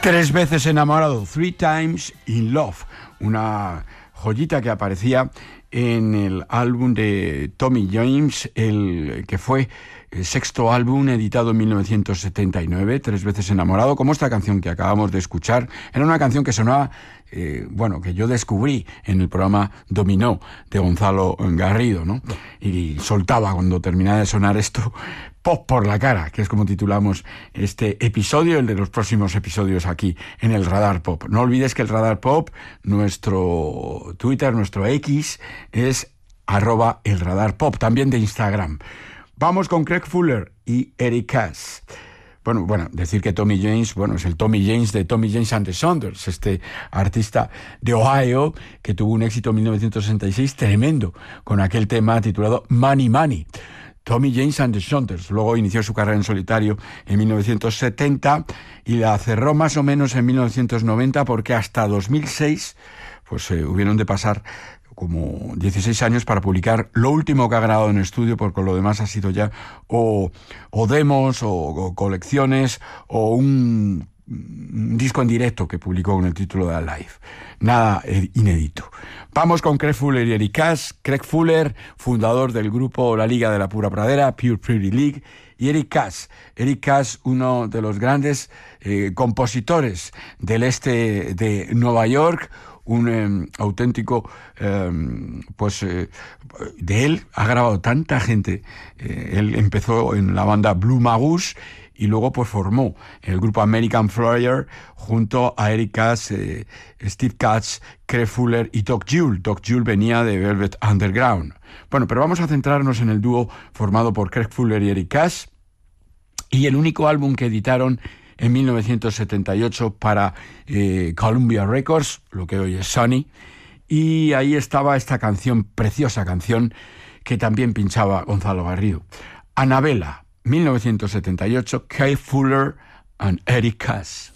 Tres veces enamorado, Three Times in Love, una joyita que aparecía en el álbum de Tommy James, el que fue el sexto álbum editado en 1979, Tres veces enamorado, como esta canción que acabamos de escuchar. Era una canción que sonaba, que yo descubrí en el programa Dominó de Gonzalo Garrido, ¿no? Y soltaba cuando terminaba de sonar esto, pop por la cara, que es como titulamos este episodio, el de los próximos episodios aquí en el Radar Pop. No olvides que el Radar Pop, nuestro Twitter, nuestro X, es @elradarpop, también de Instagram. Vamos con Craig Fuller y Eric Cass. Bueno, decir que Tommy James, es el Tommy James de Tommy James and the Saunders, este artista de Ohio que tuvo un éxito en 1966 tremendo con aquel tema titulado Money Money. Tommy James and the Saunders. Luego inició su carrera en solitario en 1970 y la cerró más o menos en 1990 porque hasta 2006 hubieron de pasar como 16 años para publicar lo último que ha grabado en estudio, porque lo demás ha sido ya o demos o colecciones o un disco en directo que publicó con el título de Alive. Nada inédito. Vamos con Craig Fuller y Eric Cass. Craig Fuller, fundador del grupo La Liga de la Pura Pradera, Pure Pretty League, y Eric Cass, uno de los grandes compositores del este de Nueva York, un auténtico, de él ha grabado tanta gente. Él empezó en la banda Blue Magus y luego formó el grupo American Flyer junto a Eric Cass, Steve Katz, Craig Fuller y Doc Jule. Doc Jule venía de Velvet Underground. Bueno, pero vamos a centrarnos en el dúo formado por Craig Fuller y Eric Cass y el único álbum que editaron en 1978 para Columbia Records, lo que hoy es Sony, y ahí estaba esta canción, preciosa canción, que también pinchaba Gonzalo Garrido. Annabella, 1978, Craig Fuller and Eric Cass.